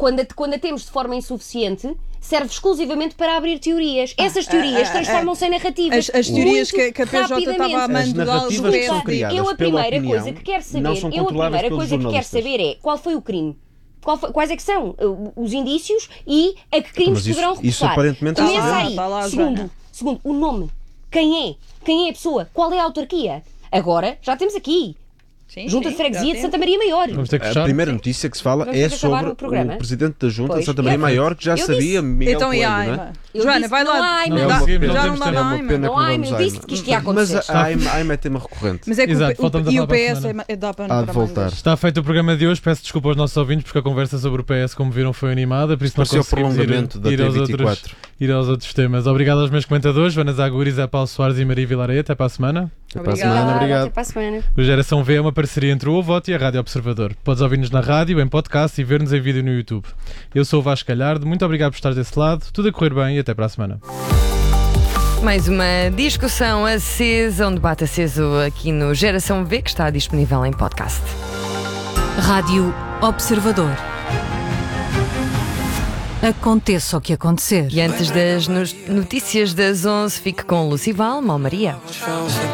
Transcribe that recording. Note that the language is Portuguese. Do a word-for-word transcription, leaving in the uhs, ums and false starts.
quando a, quando a temos de forma insuficiente, serve exclusivamente para abrir teorias. Essas teorias ah, ah, transformam-se em narrativas. As, as teorias muito que, que a P J estava a rapidamente. As mandar narrativas que são criadas Eu a pela primeira opinião coisa que quero saber, não são eu a controláveis primeira pelos coisa que quero jornalistas. saber é qual foi o crime. Qual foi- quais é que são uh, os indícios e a que crimes Mas isso- poderão isso reportar. aparentemente Começa está lá, aí. está lá, segundo, Joana. segundo, o nome. Quem é? Quem é a pessoa? Qual é a autarquia? Agora, já temos aqui. Sim, Junta sim, de Freguesia já de tem. Santa Maria Maior. Vamos ter que A fechar. primeira notícia que se fala Vamos é ter que acabar sobre o programa. o Presidente da Junta Pois, de Santa Maria é. Maior, que já Eu sabia, disse- Miguel Então, e Coelho, a não é? Aima? Eu Joana, disse vai não há lá. Aima. Não, Dá- não temos já tempo, não dá temos É uma Aima. pena Não que há não Aima, vamos eu a disse que isto ia Aima. Mas acontecer. a Aima, a Aima é tema recorrente. Mas é que Exato, o, voltamos a e falar o para a P S semana. é, dá para Há de para voltar. mangas. Está feito o programa de hoje. Peço desculpa aos nossos ouvintes porque a conversa sobre o P S, como viram, foi animada. Por isso não Parecia o conseguimos prolongamento ir, da ir, aos T vinte e outros, quatro. ir aos outros temas. Obrigado aos meus comentadores, Joana Zaguri, Zé Paulo Soares e Maria Vilareia. Até para a semana. Até para a Obrigada. semana, obrigado. Até para a semana. O Geração V é uma parceria entre o O Voto e a Rádio Observador. Podes ouvir-nos na rádio, em podcast e ver-nos em vídeo no YouTube. Eu sou o Vasco Galhardo, muito obrigado por estar desse lado, tudo a correr bem e até para a semana. Mais uma discussão acesa, um debate aceso aqui no Geração V, que está disponível em podcast. Rádio Observador. Aconteça o que acontecer. E antes das no- notícias das onze, fique com Lucival, Mal Maria.